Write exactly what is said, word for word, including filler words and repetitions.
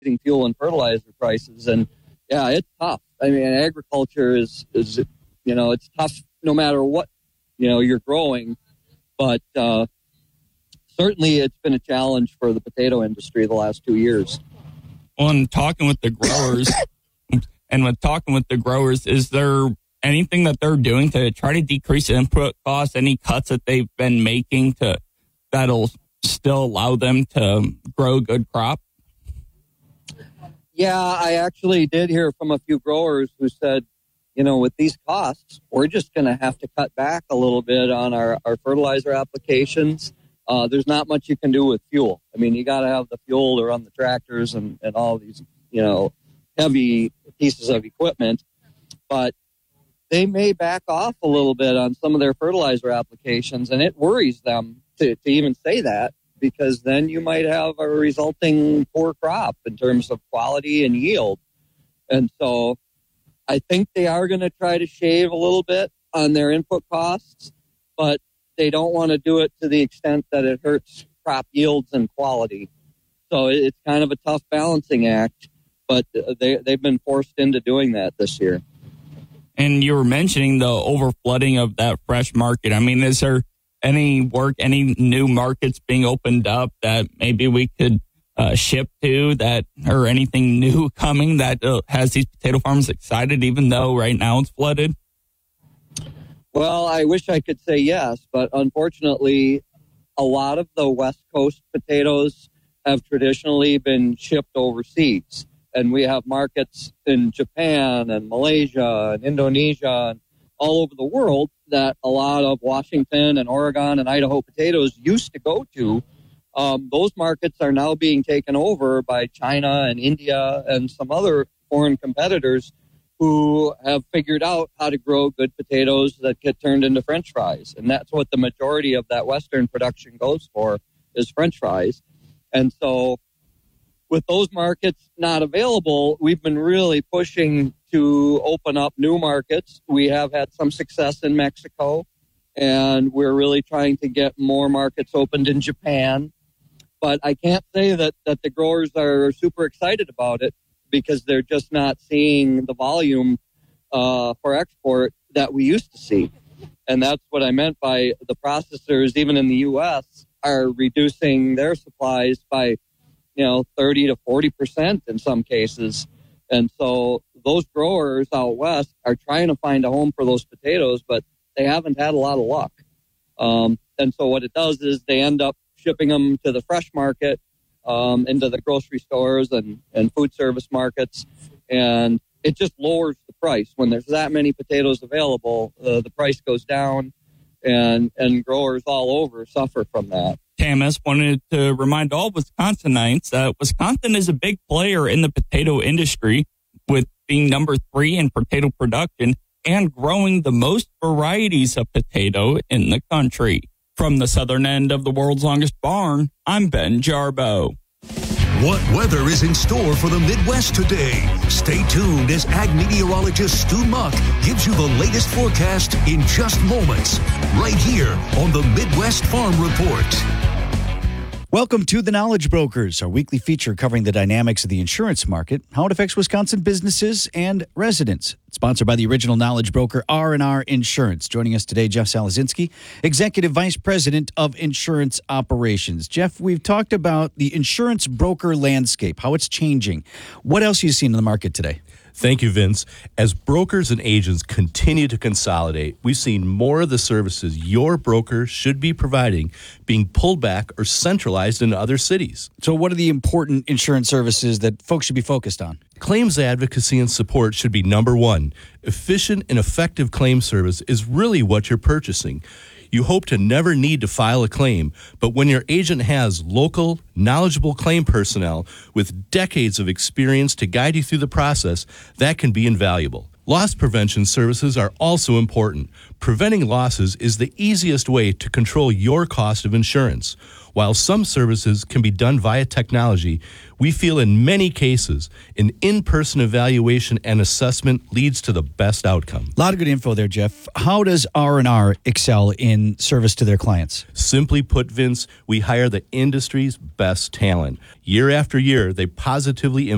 fuel and fertilizer prices. And yeah, it's tough. I mean, agriculture is, is, you know, it's tough no matter what, you know, you're growing. But uh, certainly it's been a challenge for the potato industry the last two years. On talking with the growers and with talking with the growers, is there anything that they're doing to try to decrease input costs, any cuts that they've been making to that'll still allow them to grow a good crop? Yeah, I actually did hear from a few growers who said, you know, with these costs, we're just going to have to cut back a little bit on our, our fertilizer applications. Uh, there's not much you can do with fuel. I mean, you got to have the fuel to run the tractors and, and all these, you know, heavy pieces of equipment. But they may back off a little bit on some of their fertilizer applications, and it worries them to, to even say that, because then you might have a resulting poor crop in terms of quality and yield. And so I think they are going to try to shave a little bit on their input costs, but they don't want to do it to the extent that it hurts crop yields and quality. So it's kind of a tough balancing act, but they, they've been forced into doing that this year. And you were mentioning the overflooding of that fresh market. I mean, is there any work, any new markets being opened up that maybe we could uh, ship to, that, or anything new coming that uh, has these potato farmers excited, even though right now it's flooded? Well, I wish I could say yes, but unfortunately, a lot of the West Coast potatoes have traditionally been shipped overseas. And we have markets in Japan and Malaysia and Indonesia and all over the world that a lot of Washington and Oregon and Idaho potatoes used to go to. Um, those markets are now being taken over by China and India and some other foreign competitors who have figured out how to grow good potatoes that get turned into French fries. And that's what the majority of that Western production goes for, is French fries. And so with those markets not available, we've been really pushing to open up new markets. We have had some success in Mexico, and we're really trying to get more markets opened in Japan. But I can't say that, that the growers are super excited about it, because they're just not seeing the volume uh, for export that we used to see. And that's what I meant by the processors, even in the U S, are reducing their supplies by, you know, thirty to forty percent in some cases. And so those growers out west are trying to find a home for those potatoes, but they haven't had a lot of luck. Um, and so what it does is they end up shipping them to the fresh market, um, into the grocery stores and, and food service markets. And it just lowers the price. When there's that many potatoes available, uh, the price goes down, and, and growers all over suffer from that. Tamas wanted to remind all Wisconsinites that Wisconsin is a big player in the potato industry, with being number three in potato production and growing the most varieties of potato in the country. From the southern end of the world's longest barn, I'm Ben Jarbo. What weather is in store for the Midwest today? Stay tuned as ag meteorologist Stu Muck gives you the latest forecast in just moments, right here on the Midwest Farm Report. Welcome to The Knowledge Brokers, our weekly feature covering the dynamics of the insurance market, how it affects Wisconsin businesses and residents. It's sponsored by the original knowledge broker, R and R Insurance. Joining us today, Jeff Salazinski, Executive Vice President of Insurance Operations. Jeff, we've talked about the insurance broker landscape, how it's changing. What else are you seeing in the market today? Thank you, Vince. As brokers and agents continue to consolidate, we've seen more of the services your broker should be providing being pulled back or centralized into other cities. So what are the important insurance services that folks should be focused on? Claims advocacy and support should be number one. Efficient and effective claim service is really what you're purchasing. You hope to never need to file a claim, but when your agent has local, knowledgeable claim personnel with decades of experience to guide you through the process, that can be invaluable. Loss prevention services are also important. Preventing losses is the easiest way to control your cost of insurance. While some services can be done via technology, we feel in many cases an in-person evaluation and assessment leads to the best outcome. A lot of good info there, Jeff. How does R and R excel in service to their clients? Simply put, Vince, we hire the industry's best talent. Year after year, they positively